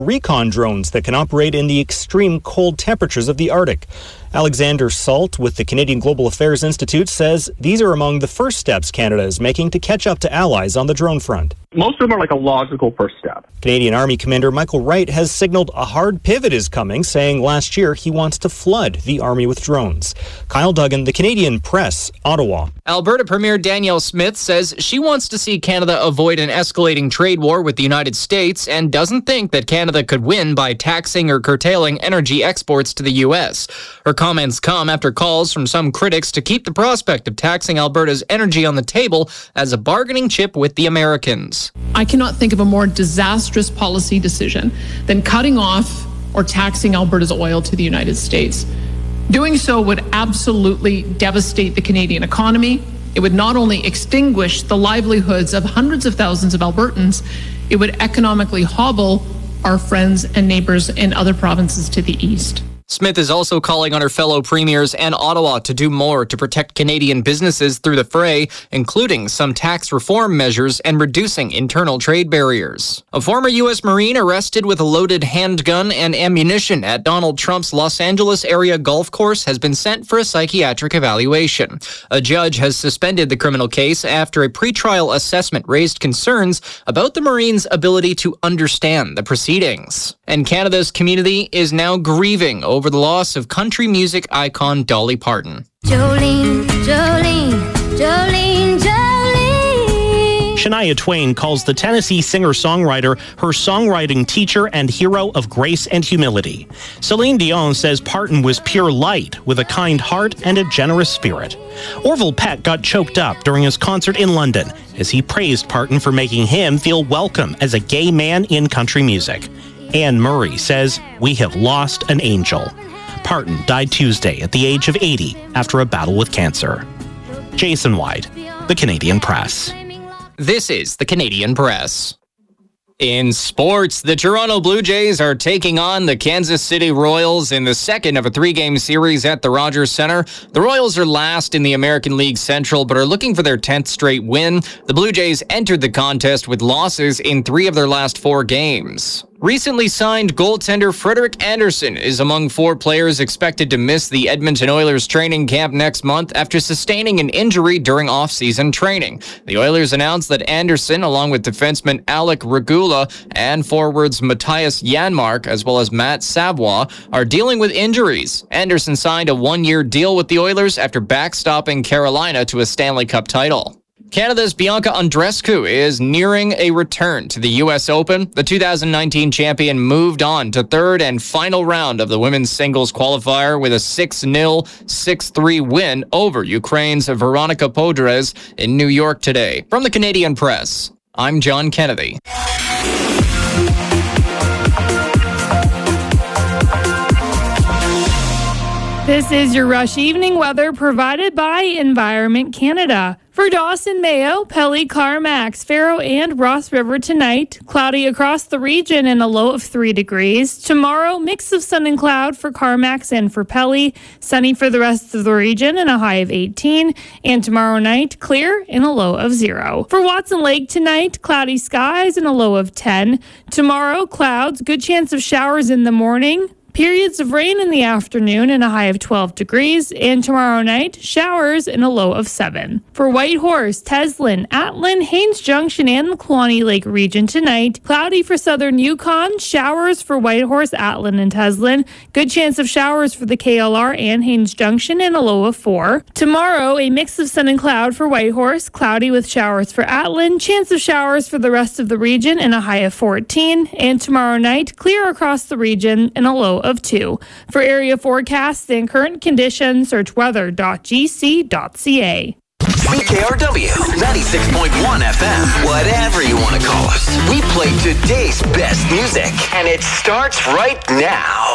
recon drones that can operate in the extreme cold temperatures of the Arctic. Alexander Salt with the Canadian Global Affairs Institute says these are among the first steps Canada is making to catch up to allies on the drone front. Most of them are like a logical first step. Canadian Army Commander Michael Wright has signaled a hard pivot is coming, saying last year he wants to flood the Army with drones. Kyle Duggan, the Canadian Press, Ottawa. Alberta Premier Danielle Smith says she wants to see Canada avoid an escalating trade war with the United States and doesn't think that Canada could win by taxing or curtailing energy exports to the U.S. Her comments come after calls from some critics to keep the prospect of taxing Alberta's energy on the table as a bargaining chip with the Americans. I cannot think of a more disastrous policy decision than cutting off or taxing Alberta's oil to the United States. Doing so would absolutely devastate the Canadian economy. It would not only extinguish the livelihoods of hundreds of thousands of Albertans, it would economically hobble our friends and neighbors in other provinces to the east. Smith is also calling on her fellow premiers and Ottawa to do more to protect Canadian businesses through the fray, including some tax reform measures and reducing internal trade barriers. A former U.S. Marine arrested with a loaded handgun and ammunition at Donald Trump's Los Angeles area golf course has been sent for a psychiatric evaluation. A judge has suspended the criminal case after a pretrial assessment raised concerns about the Marine's ability to understand the proceedings. And Canada's community is now grieving over the loss of country music icon Dolly Parton. Jolene, Jolene, Jolene, Jolene. Shania Twain calls the Tennessee singer-songwriter her songwriting teacher and hero of grace and humility. Celine Dion says Parton was pure light with a kind heart and a generous spirit. Orville Peck got choked up during his concert in London as he praised Parton for making him feel welcome as a gay man in country music. Anne Murray says, "We have lost an angel." Parton died Tuesday at the age of 80 after a battle with cancer. Jason White, The Canadian Press. This is The Canadian Press. In sports, the Toronto Blue Jays are taking on the Kansas City Royals in the second of a three-game series at the Rogers Center. The Royals are last in the American League Central, but are looking for their 10th straight win. The Blue Jays entered the contest with losses in 3 of their last 4 games. Recently signed goaltender Frederik Andersen is among 4 players expected to miss the Edmonton Oilers training camp next month after sustaining an injury during off-season training. The Oilers announced that Andersen, along with defenseman Alec Regula and forwards Matthias Janmark, as well as Matt Savoie, are dealing with injuries. Andersen signed a 1-year deal with the Oilers after backstopping Carolina to a Stanley Cup title. Canada's Bianca Andreescu is nearing a return to the U.S. Open. The 2019 champion moved on to third and final round of the women's singles qualifier with a 6-0, 6-3 win over Ukraine's Veronika Podres in New York today. From the Canadian Press, I'm John Kennedy. This is your Rush Evening weather provided by Environment Canada. For Dawson, Mayo, Pelly, Carmax, Faro, and Ross River tonight, cloudy across the region and a low of 3 degrees. Tomorrow, mix of sun and cloud for Carmax and for Pelly, sunny for the rest of the region and a high of 18. And tomorrow night, clear and a low of 0. For Watson Lake tonight, cloudy skies and a low of 10. Tomorrow, clouds, good chance of showers in the morning. Periods of rain in the afternoon and a high of 12 degrees. And tomorrow night, showers and a low of 7. For Whitehorse, Teslin, Atlin, Haines Junction, and the Kluane Lake region tonight, cloudy for southern Yukon, showers for Whitehorse, Atlin, and Teslin. Good chance of showers for the KLR and Haines Junction and a low of 4. Tomorrow, a mix of sun and cloud for Whitehorse, cloudy with showers for Atlin, chance of showers for the rest of the region and a high of 14. And tomorrow night, clear across the region and a low of 2. For area forecasts and current conditions, search weather.gc.ca. CKRW 96.1 FM, whatever you want to call us. We play today's best music, and it starts right now.